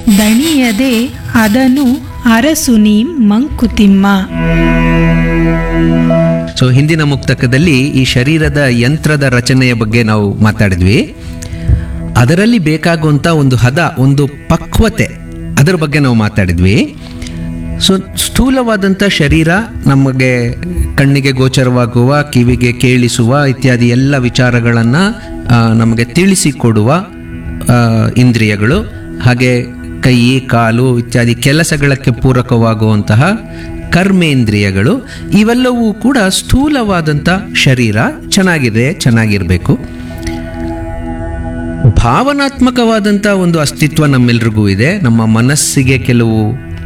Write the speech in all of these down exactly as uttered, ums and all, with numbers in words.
ದಣಿಯದೆ ಅದನು ಅರಸು ನೀಂ ಮಂಕುತಿಮ್ಮ. ಸೊ ಹಿಂದಿನ ಮುಕ್ತಕದಲ್ಲಿ ಈ ಶರೀರದ ಯಂತ್ರದ ರಚನೆಯ ಬಗ್ಗೆ ನಾವು ಮಾತಾಡಿದ್ವಿ. ಅದರಲ್ಲಿ ಬೇಕಾಗುವಂಥ ಒಂದು ಹದ, ಒಂದು ಪಕ್ವತೆ, ಅದರ ಬಗ್ಗೆ ನಾವು ಮಾತಾಡಿದ್ವಿ. ಸೊ ಸ್ಥೂಲವಾದಂಥ ಶರೀರ ನಮಗೆ ಕಣ್ಣಿಗೆ ಗೋಚರವಾಗುವ, ಕಿವಿಗೆ ಕೇಳಿಸುವ ಇತ್ಯಾದಿ ಎಲ್ಲ ವಿಚಾರಗಳನ್ನು ನಮಗೆ ತಿಳಿಸಿಕೊಡುವ ಇಂದ್ರಿಯಗಳು, ಹಾಗೆ ಕೈ ಕಾಲು ಇತ್ಯಾದಿ ಕೆಲಸಗಳಕ್ಕೆ ಪೂರಕವಾಗುವಂತಹ ಕರ್ಮೇಂದ್ರಿಯಗಳು, ಇವೆಲ್ಲವೂ ಕೂಡ ಸ್ಥೂಲವಾದಂಥ ಶರೀರ ಚೆನ್ನಾಗಿದೆ, ಚೆನ್ನಾಗಿರಬೇಕು. ಭಾವನಾತ್ಮಕವಾದಂಥ ಒಂದು ಅಸ್ತಿತ್ವ ನಮ್ಮೆಲ್ರಿಗೂ ಇದೆ. ನಮ್ಮ ಮನಸ್ಸಿಗೆ ಕೆಲವು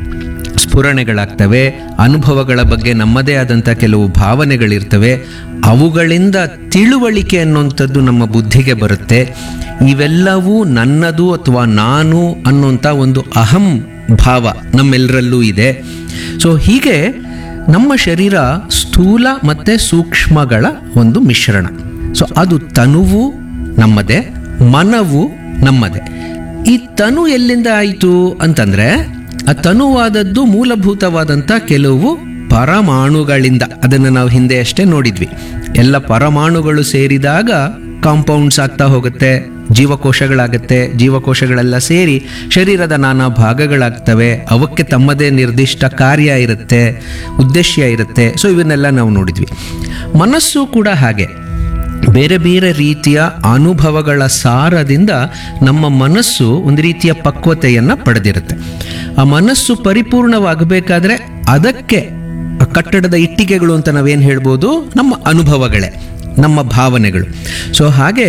ಸ್ಫುರಣೆಗಳಾಗ್ತವೆ, ಅನುಭವಗಳ ಬಗ್ಗೆ ನಮ್ಮದೇ ಆದಂಥ ಕೆಲವು ಭಾವನೆಗಳಿರ್ತವೆ, ಅವುಗಳಿಂದ ತಿಳುವಳಿಕೆ ಅನ್ನುವಂಥದ್ದು ನಮ್ಮ ಬುದ್ಧಿಗೆ ಬರುತ್ತೆ. ಇವೆಲ್ಲವೂ ನನ್ನದು ಅಥವಾ ನಾನು ಅನ್ನುವಂಥ ಒಂದು ಅಹಂ ಭಾವ ನಮ್ಮೆಲ್ಲರಲ್ಲೂ ಇದೆ. ಸೊ ಹೀಗೆ ನಮ್ಮ ಶರೀರ ಸ್ಥೂಲ ಮತ್ತು ಸೂಕ್ಷ್ಮಗಳ ಒಂದು ಮಿಶ್ರಣ. ಸೊ ಅದು ತನುವು ನಮ್ಮದೇ, ಮನವು ನಮ್ಮದೇ. ಈ ತನು ಎಲ್ಲಿಂದ ಆಯಿತು ಅಂತಂದರೆ, ಆ ತನುವಾದದ್ದು ಮೂಲಭೂತವಾದಂಥ ಕೆಲವು ಪರಮಾಣುಗಳಿಂದ. ಅದನ್ನು ನಾವು ಹಿಂದೆ ಅಷ್ಟೇ ನೋಡಿದ್ವಿ. ಎಲ್ಲ ಪರಮಾಣುಗಳು ಸೇರಿದಾಗ ಕಾಂಪೌಂಡ್ಸ್ ಆಗ್ತಾ ಹೋಗುತ್ತೆ, ಜೀವಕೋಶಗಳಾಗುತ್ತೆ. ಜೀವಕೋಶಗಳೆಲ್ಲ ಸೇರಿ ಶರೀರದ ನಾನಾ ಭಾಗಗಳಾಗ್ತವೆ. ಅವಕ್ಕೆ ತಮ್ಮದೇ ನಿರ್ದಿಷ್ಟ ಕಾರ್ಯ ಇರುತ್ತೆ, ಉದ್ದೇಶ ಇರುತ್ತೆ. ಸೊ ಇವನ್ನೆಲ್ಲ ನಾವು ನೋಡಿದ್ವಿ. ಮನಸ್ಸು ಕೂಡ ಹಾಗೆ ಬೇರೆ ಬೇರೆ ರೀತಿಯ ಅನುಭವಗಳ ಸಾರದಿಂದ ನಮ್ಮ ಮನಸ್ಸು ಒಂದು ರೀತಿಯ ಪಕ್ವತೆಯನ್ನು ಪಡೆದಿರುತ್ತೆ. ಆ ಮನಸ್ಸು ಪರಿಪೂರ್ಣವಾಗಬೇಕಾದ್ರೆ ಅದಕ್ಕೆ ಕಟ್ಟಡದ ಇಟ್ಟಿಗೆಗಳು ಅಂತ ನಾವೇನು ಹೇಳ್ಬೋದು, ನಮ್ಮ ಅನುಭವಗಳೇ, ನಮ್ಮ ಭಾವನೆಗಳು. ಸೊ ಹಾಗೆ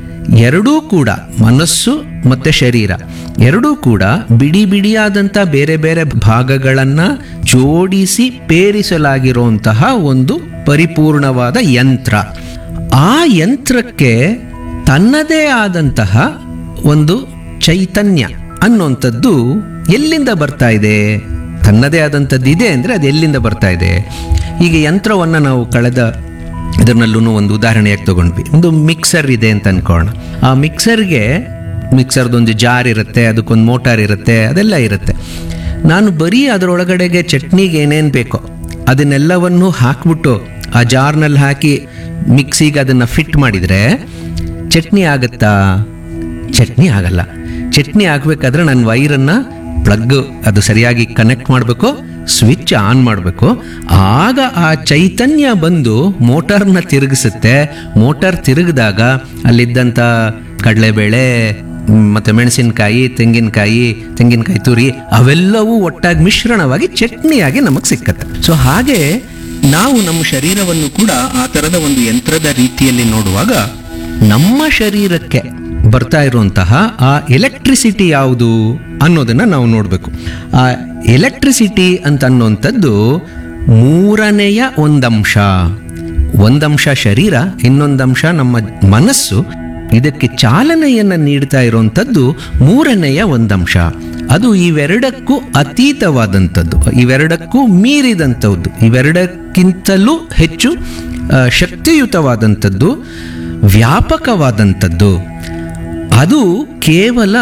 ಎರಡೂ ಕೂಡ, ಮನಸ್ಸು ಮತ್ತು ಶರೀರ ಎರಡೂ ಕೂಡ ಬಿಡಿ ಬಿಡಿಯಾದಂಥ ಬೇರೆ ಬೇರೆ ಭಾಗಗಳನ್ನು ಜೋಡಿಸಿ ಪೇರಿಸಲಾಗಿರುವಂತಹ ಒಂದು ಪರಿಪೂರ್ಣವಾದ ಯಂತ್ರ. ಆ ಯಂತ್ರಕ್ಕೆ ತನ್ನದೇ ಆದಂತಹ ಒಂದು ಚೈತನ್ಯ ಅನ್ನುವಂಥದ್ದು ಎಲ್ಲಿಂದ ಬರ್ತಾ ಇದೆ? ತನ್ನದೇ ಆದಂಥದ್ದು ಇದೆ ಅಂದರೆ ಅದು ಎಲ್ಲಿಂದ ಬರ್ತಾ ಇದೆ? ಹೀಗೆ ಯಂತ್ರವನ್ನು ನಾವು ಕಳೆದ ಇದರಲ್ಲೂ ಒಂದು ಉದಾಹರಣೆಯಾಗಿ ತಗೊಂಡ್ವಿ. ಒಂದು ಮಿಕ್ಸರ್ ಇದೆ ಅಂತ ಅನ್ಕೋಣ. ಆ ಮಿಕ್ಸರ್ಗೆ ಮಿಕ್ಸರ್ದೊಂದು ಜಾರ್ ಇರುತ್ತೆ, ಅದಕ್ಕೊಂದು ಮೋಟಾರ್ ಇರುತ್ತೆ, ಅದೆಲ್ಲ ಇರುತ್ತೆ. ನಾನು ಬರೀ ಅದರೊಳಗಡೆಗೆ ಚಟ್ನಿಗೆ ಏನೇನು ಬೇಕೋ ಅದನ್ನೆಲ್ಲವನ್ನು ಹಾಕ್ಬಿಟ್ಟು ಆ ಜಾರ್ನಲ್ಲಿ ಹಾಕಿ ಮಿಕ್ಸಿಗೆ ಅದನ್ನು ಫಿಟ್ ಮಾಡಿದರೆ ಚಟ್ನಿ ಆಗುತ್ತಾ? ಚಟ್ನಿ ಆಗಲ್ಲ. ಚಟ್ನಿ ಆಗಬೇಕಾದ್ರೆ ನಾನು ವೈರನ್ನು ಪ್ಲಗ್ ಅದು ಸರಿಯಾಗಿ ಕನೆಕ್ಟ್ ಮಾಡಬೇಕು, ಸ್ವಿಚ್ ಆನ್ ಮಾಡಬೇಕು. ಆಗ ಆ ಚೈತನ್ಯ ಬಂದು ಮೋಟಾರ್ನ ತಿರುಗಿಸುತ್ತೆ. ಮೋಟಾರ್ ತಿರುಗಿದಾಗ ಅಲ್ಲಿದ್ದಂಥ ಕಡಲೆಬೇಳೆ ಮತ್ತು ಮೆಣಸಿನಕಾಯಿ, ತೆಂಗಿನಕಾಯಿ, ತೆಂಗಿನಕಾಯಿ ತುರಿ ಅವೆಲ್ಲವೂ ಒಟ್ಟಾಗಿ ಮಿಶ್ರಣವಾಗಿ ಚಟ್ನಿಯಾಗಿ ನಮಗೆ ಸಿಕ್ಕತ್ತೆ. ಸೊ ಹಾಗೆ ನಾವು ನಮ್ಮ ಶರೀರವನ್ನು ಕೂಡ ಆ ಥರದ ಒಂದು ಯಂತ್ರದ ರೀತಿಯಲ್ಲಿ ನೋಡುವಾಗ ನಮ್ಮ ಶರೀರಕ್ಕೆ ಬರ್ತಾ ಇರುವಂತಹ ಆ ಎಲೆಕ್ಟ್ರಿಸಿಟಿ ಯಾವುದು ಅನ್ನೋದನ್ನು ನಾವು ನೋಡಬೇಕು. ಆ ಎಲೆಕ್ಟ್ರಿಸಿಟಿ ಅಂತ ಅನ್ನುವಂಥದ್ದು ಮೂರನೆಯ ಒಂದಂಶ. ಒಂದಂಶ ಶರೀರ, ಇನ್ನೊಂದಂಶ ನಮ್ಮ ಮನಸ್ಸು. ಇದಕ್ಕೆ ಚಾಲನೆಯನ್ನು ನೀಡ್ತಾ ಇರುವಂಥದ್ದು ಮೂರನೆಯ ಒಂದಂಶ. ಅದು ಇವೆರಡಕ್ಕೂ ಅತೀತವಾದಂಥದ್ದು, ಇವೆರಡಕ್ಕೂ ಮೀರಿದಂಥದ್ದು, ಇವೆರಡಕ್ಕಿಂತಲೂ ಹೆಚ್ಚು ಶಕ್ತಿಯುತವಾದಂಥದ್ದು, ವ್ಯಾಪಕವಾದಂಥದ್ದು. ಅದು ಕೇವಲ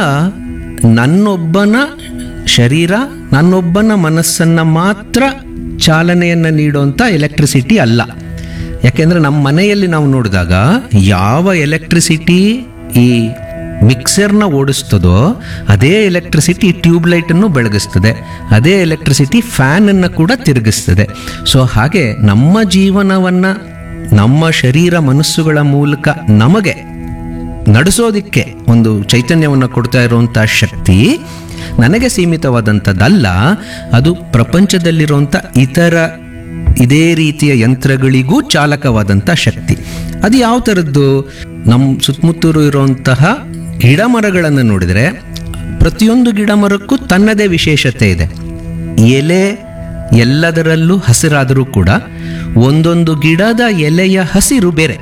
ನನ್ನೊಬ್ಬನ ಶರೀರ, ನನ್ನೊಬ್ಬನ ಮನಸ್ಸನ್ನು ಮಾತ್ರ ಚಾಲನೆಯನ್ನು ನೀಡುವಂಥ ಎಲೆಕ್ಟ್ರಿಸಿಟಿ ಅಲ್ಲ. ಯಾಕೆಂದರೆ ನಮ್ಮ ಮನೆಯಲ್ಲಿ ನಾವು ನೋಡಿದಾಗ ಯಾವ ಎಲೆಕ್ಟ್ರಿಸಿಟಿ ಈ ಮಿಕ್ಸರ್ನ ಓಡಿಸ್ತದೋ ಅದೇ ಎಲೆಕ್ಟ್ರಿಸಿಟಿ ಟ್ಯೂಬ್ಲೈಟನ್ನು ಬೆಳಗಿಸ್ತದೆ, ಅದೇ ಎಲೆಕ್ಟ್ರಿಸಿಟಿ ಫ್ಯಾನನ್ನು ಕೂಡ ತಿರುಗಿಸ್ತದೆ. ಸೊ ಹಾಗೆ ನಮ್ಮ ಜೀವನವನ್ನು ನಮ್ಮ ಶರೀರ ಮನಸ್ಸುಗಳ ಮೂಲಕ ನಮಗೆ ನಡೆಸೋದಿಕ್ಕೆ ಒಂದು ಚೈತನ್ಯವನ್ನು ಕೊಡ್ತಾ ಇರುವಂಥ ಶಕ್ತಿ ನನಗೆ ಸೀಮಿತವಾದಂಥದ್ದಲ್ಲ. ಅದು ಪ್ರಪಂಚದಲ್ಲಿರುವಂಥ ಇತರ ಇದೇ ರೀತಿಯ ಯಂತ್ರಗಳಿಗೂ ಚಾಲಕವಾದಂಥ ಶಕ್ತಿ. ಅದು ಯಾವ ಥರದ್ದು? ನಮ್ಮ ಸುತ್ತಮುತ್ತಲು ಇರುವಂತಹ ಗಿಡ ಮರಗಳನ್ನು ನೋಡಿದರೆ ಪ್ರತಿಯೊಂದು ಗಿಡ ಮರಕ್ಕೂ ತನ್ನದೇ ವಿಶೇಷತೆ ಇದೆ. ಎಲೆ ಎಲ್ಲದರಲ್ಲೂ ಹಸಿರಾದರೂ ಕೂಡ ಒಂದೊಂದು ಗಿಡದ ಎಲೆಯ ಹಸಿರು ಬೇರೆ.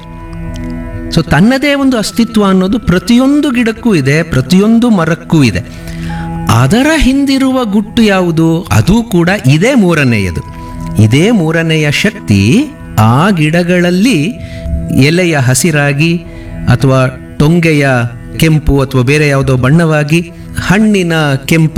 ಸೊ ತನ್ನದೇ ಒಂದು ಅಸ್ತಿತ್ವ ಅನ್ನೋದು ಪ್ರತಿಯೊಂದು ಗಿಡಕ್ಕೂ ಇದೆ, ಪ್ರತಿಯೊಂದು ಮರಕ್ಕೂ ಇದೆ. ಅದರ ಹಿಂದಿರುವ ಗುಟ್ಟು ಯಾವುದು? ಅದು ಕೂಡ ಇದೇ ಮೂರನೆಯದು. ಇದೇ ಮೂರನೆಯ ಶಕ್ತಿ ಆ ಗಿಡಗಳಲ್ಲಿ ಎಲೆಯ ಹಸಿರಾಗಿ ಅಥವಾ ಟೊಂಗೆಯ ಕೆಂಪು ಅಥವಾ ಬೇರೆ ಯಾವುದೋ ಬಣ್ಣವಾಗಿ, ಹಣ್ಣಿನ ಕೆಂಪ